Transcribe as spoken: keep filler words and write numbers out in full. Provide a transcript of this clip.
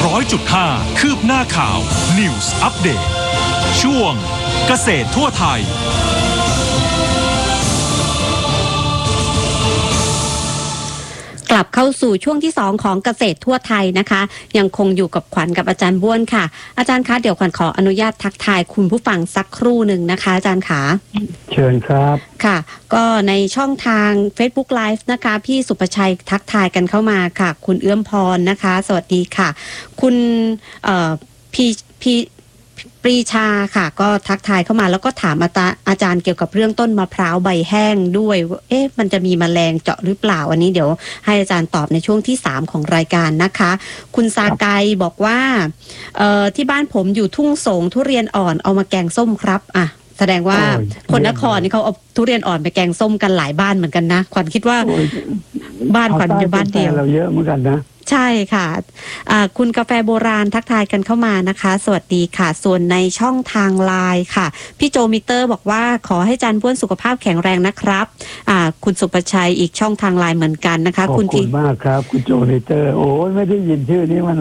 ร้อยจุดห้า คืบหน้าข่าว News Update ช่วงเกษตรทั่วไทยกลับเข้าสู่ช่วงที่สองของเกษตรทั่วไทยนะคะยังคงอยู่กับขวัญกับอาจารย์บ้วนค่ะอาจารย์คะเดี๋ยวขวัญขออนุญาตทักทายคุณผู้ฟังสักครู่หนึ่งนะคะอาจารย์ขาเชิญครับค่ะก็ในช่องทาง Facebook Live นะคะพี่สุประชัยทักทายกันเข้ามาค่ะคุณเอื้อมพรนะคะสวัสดีค่ะคุณเอ่อพี่พี่ปรีชาค่ะก็ทักทายเข้ามาแล้วก็ถามอาจารย์อาจารย์เกี่ยวกับเรื่องต้นมะพร้าวใบแห้งด้วยเอ๊ะมันจะมีแมลงเจาะหรือเปล่าอันนี้เดี๋ยวให้อาจารย์ตอบในช่วงที่สามของรายการนะคะคุณซาไกบอกว่าเอ่อที่บ้านผมอยู่ทุ่งสงทุเรียนอ่อนเอามาแกงส้มครับอ่ะแสดงว่าคนนครนี่เขาเอาทุเรียนอ่อนไปแกงส้มกันหลายบ้านเหมือนกันนะขวัญคิดว่าบ้านขวัญอยู่บ้านเดียวเราเยอะเหมือนกันนะใช่ค่ะคุณกาแฟโบราณทักทายกันเข้ามานะคะสวัสดีค่ะส่วนในช่องทางไลน์ค่ะพี่โจมิเตอร์บอกว่าขอให้อาจารย์บ้วนสุขภาพแข็งแรงนะครับคุณสุประชัยอีกช่องทางไลน์เหมือนกันนะคะขอบคุณมากครับคุณโจมิเตอร์โอ้ยไม่ได้ยินชื่อนี้มัน